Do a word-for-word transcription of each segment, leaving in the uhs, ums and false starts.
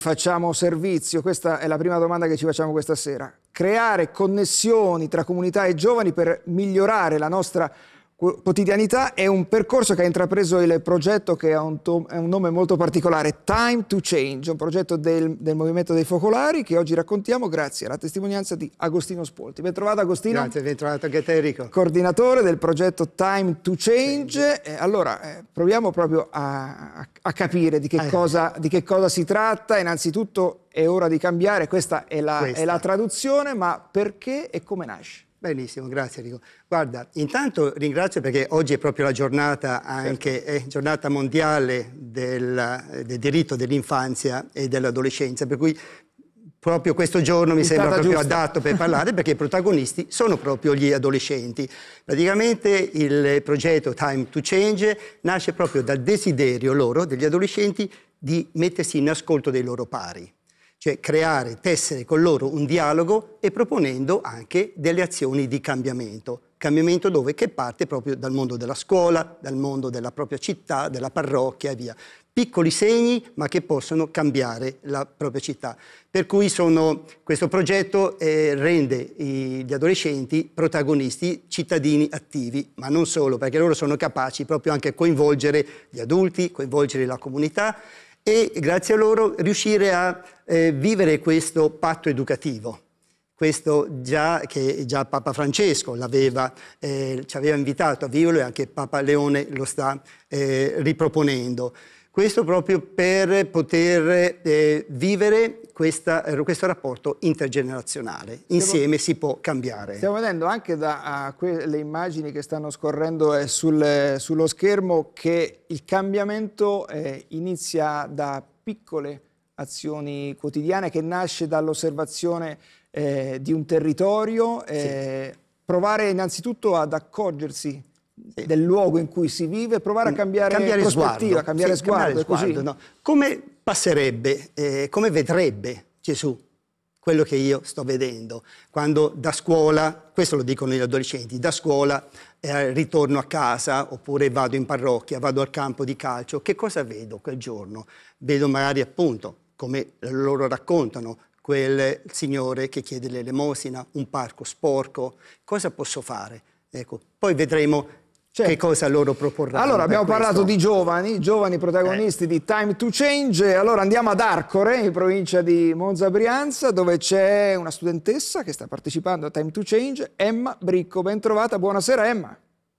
Facciamo servizio? Questa è la prima domanda che ci facciamo questa sera. Creare connessioni tra comunità e giovani per migliorare la nostra quotidianità è un percorso che ha intrapreso il progetto che ha un, è un nome molto particolare, Time to Change, un progetto del, del Movimento dei Focolari che oggi raccontiamo grazie alla testimonianza di Agostino Spolti. Ben trovato Agostino. Grazie, ben trovato anche te Enrico. Coordinatore del progetto Time to Change. Eh, allora, eh, proviamo proprio a, a, a capire di che, eh. cosa, di che cosa si tratta. Innanzitutto è ora di cambiare, questa è la, questa. è la traduzione, ma perché e come nasce? Benissimo, grazie Enrico. Guarda, intanto ringrazio perché oggi è proprio la giornata, anche certo. è giornata mondiale del, del diritto dell'infanzia e dell'adolescenza, per cui proprio questo giorno mi sembra proprio giusta. adatto per parlare perché i protagonisti sono proprio gli adolescenti. Praticamente il progetto Time to Change nasce proprio dal desiderio loro, degli adolescenti, di mettersi in ascolto dei loro pari. Cioè creare, tessere con loro un dialogo e proponendo anche delle azioni di cambiamento. Cambiamento dove? Che parte proprio dal mondo della scuola, dal mondo della propria città, della parrocchia e via. Piccoli segni ma che possono cambiare la propria città. Per cui sono, questo progetto eh, rende i, gli adolescenti protagonisti, cittadini attivi, ma non solo, perché loro sono capaci proprio anche a coinvolgere gli adulti, coinvolgere la comunità, e grazie a loro riuscire a eh, vivere questo patto educativo, questo già che già Papa Francesco l'aveva, eh, ci aveva invitato a viverlo e anche Papa Leone lo sta eh, riproponendo. Questo proprio per poter eh, vivere questa, eh, questo rapporto intergenerazionale. Insieme si può cambiare. Stiamo vedendo anche dalle immagini che stanno scorrendo eh, sul, sullo schermo che il cambiamento eh, inizia da piccole azioni quotidiane, che nasce dall'osservazione eh, di un territorio, eh, sì. provare innanzitutto ad accorgersi Sì. del luogo in cui si vive, provare a cambiare, cambiare prospettiva, sguardo, cambiare sì, sguardo, cambiare così. sguardo no? Come passerebbe, eh, come vedrebbe Gesù quello che io sto vedendo quando da scuola, questo lo dicono gli adolescenti, da scuola eh, ritorno a casa oppure vado in parrocchia, vado al campo di calcio, che cosa vedo quel giorno? Vedo magari appunto, come loro raccontano, quel signore che chiede l'elemosina, un parco sporco, cosa posso fare? Ecco, poi vedremo Certo. che cosa loro proporranno. Allora, abbiamo questo. parlato di giovani, giovani protagonisti eh. di Time to Change. Allora andiamo ad Arcore, in provincia di Monza Brianza, dove c'è una studentessa che sta partecipando a Time to Change, Emma Bricco. Ben trovata, buonasera Emma.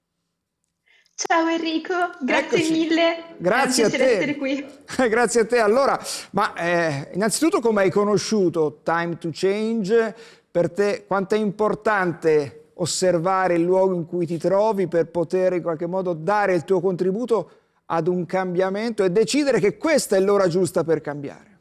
Ciao Enrico, grazie Eccoci. mille. Grazie a te. essere qui. Grazie a te. Allora, ma eh, innanzitutto come hai conosciuto Time to Change? Per te quanto è importante osservare il luogo in cui ti trovi per poter in qualche modo dare il tuo contributo ad un cambiamento e decidere che questa è l'ora giusta per cambiare?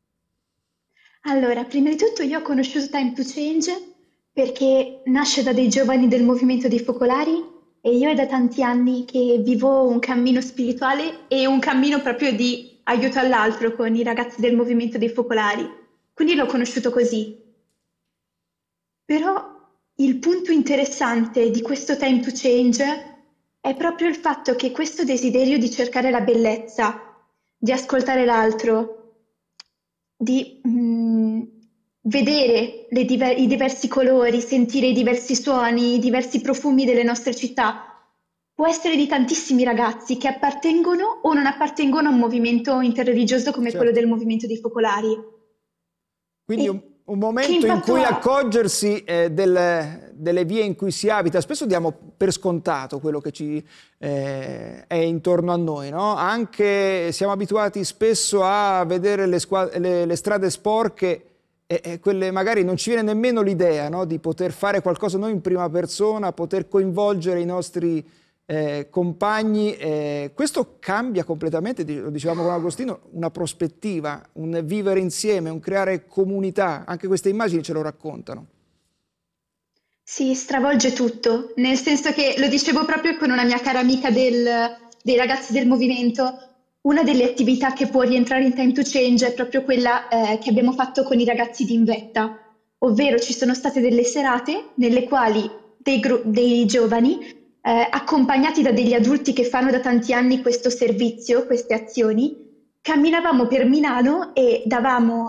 Allora, prima di tutto io ho conosciuto Time to Change perché nasce da dei giovani del Movimento dei Focolari e io è da tanti anni che vivo un cammino spirituale e un cammino proprio di aiuto all'altro con i ragazzi del Movimento dei Focolari. Quindi l'ho conosciuto così. Però il punto interessante di questo Time to Change è proprio il fatto che questo desiderio di cercare la bellezza, di ascoltare l'altro, di mm, vedere le diver- i diversi colori, sentire i diversi suoni, i diversi profumi delle nostre città, può essere di tantissimi ragazzi che appartengono o non appartengono a un movimento interreligioso come certo. quello del Movimento dei Focolari. Quindi un... Un momento in cui accorgersi eh, del, delle vie in cui si abita. Spesso diamo per scontato quello che ci eh, è intorno a noi, no? Anche siamo abituati spesso a vedere le, le, le strade sporche e, e quelle magari non ci viene nemmeno l'idea, no? Di poter fare qualcosa noi in prima persona, poter coinvolgere i nostri Eh, compagni, eh, questo cambia completamente, lo dicevamo con Agostino, una prospettiva, un vivere insieme, un creare comunità. Anche queste immagini ce lo raccontano. Sì, stravolge tutto, nel senso che lo dicevo proprio con una mia cara amica del, dei ragazzi del movimento, una delle attività che può rientrare in Time to Change è proprio quella eh, che abbiamo fatto con i ragazzi di Invetta, ovvero ci sono state delle serate nelle quali dei, dei giovani Eh, accompagnati da degli adulti che fanno da tanti anni questo servizio, queste azioni, camminavamo per Milano e davamo